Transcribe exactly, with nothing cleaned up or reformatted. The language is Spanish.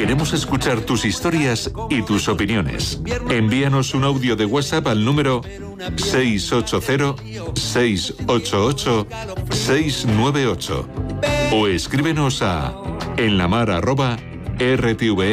Queremos escuchar tus historias y tus opiniones. Envíanos un audio de WhatsApp al número seis ocho cero, seis ocho ocho, seis nueve ocho o escríbenos a enlamar arroba r t v